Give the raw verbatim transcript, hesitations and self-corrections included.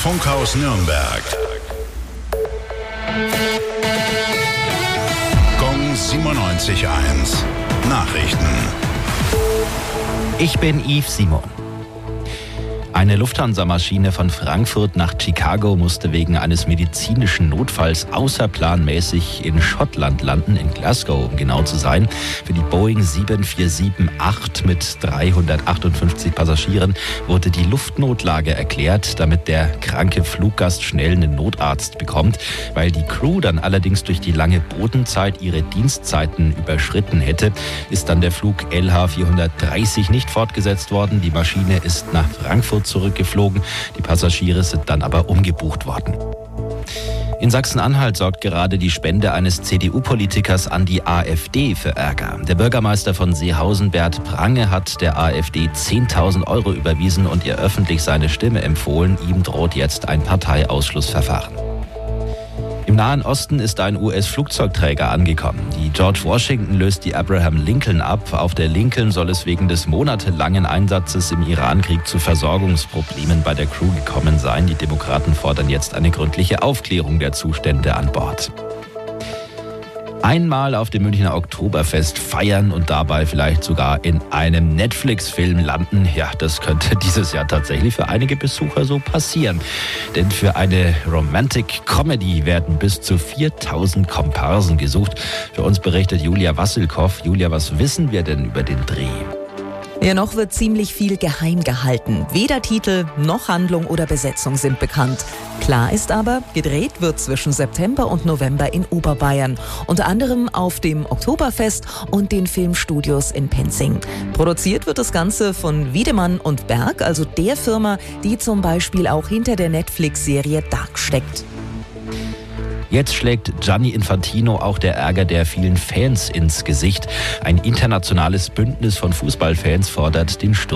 Funkhaus Nürnberg. Gong siebenundneunzig Komma eins. Nachrichten. Ich bin Yves Simon. Eine Lufthansa-Maschine von Frankfurt nach Chicago musste wegen eines medizinischen Notfalls außerplanmäßig in Schottland landen, in Glasgow, um genau zu sein. Für die Boeing sieben vier sieben acht mit dreihundertachtundfünfzig Passagieren wurde die Luftnotlage erklärt, damit der kranke Fluggast schnell einen Notarzt bekommt. Weil die Crew dann allerdings durch die lange Bodenzeit ihre Dienstzeiten überschritten hätte, ist dann der Flug L H vierhundertdreißig nicht fortgesetzt worden. Die Maschine ist nach Frankfurt zurückgeflogen. Die Passagiere sind dann aber umgebucht worden. In Sachsen-Anhalt sorgt gerade die Spende eines C D U-Politikers an die AfD für Ärger. Der Bürgermeister von Seehausen, Bert Prange, hat der AfD zehntausend Euro überwiesen und ihr öffentlich seine Stimme empfohlen. Ihm droht jetzt ein Parteiausschlussverfahren. Im Nahen Osten ist ein U S-Flugzeugträger angekommen. Die George Washington löst die Abraham Lincoln ab. Auf der Lincoln soll es wegen des monatelangen Einsatzes im Irankrieg zu Versorgungsproblemen bei der Crew gekommen sein. Die Demokraten fordern jetzt eine gründliche Aufklärung der Zustände an Bord. Einmal auf dem Münchner Oktoberfest feiern und dabei vielleicht sogar in einem Netflix-Film landen. Ja, das könnte dieses Jahr tatsächlich für einige Besucher so passieren. Denn für eine Romantic Comedy werden bis zu viertausend Komparsen gesucht. Für uns berichtet Julia Wassilkow. Julia, was wissen wir denn über den Dreh? Ja, noch wird ziemlich viel geheim gehalten. Weder Titel noch Handlung oder Besetzung sind bekannt. Klar ist aber, gedreht wird zwischen September und November in Oberbayern. Unter anderem auf dem Oktoberfest und den Filmstudios in Penzing. Produziert wird das Ganze von Wiedemann und Berg, also der Firma, die zum Beispiel auch hinter der Netflix-Serie Dark steckt. Jetzt schlägt Gianni Infantino auch der Ärger der vielen Fans ins Gesicht. Ein internationales Bündnis von Fußballfans fordert den Sturz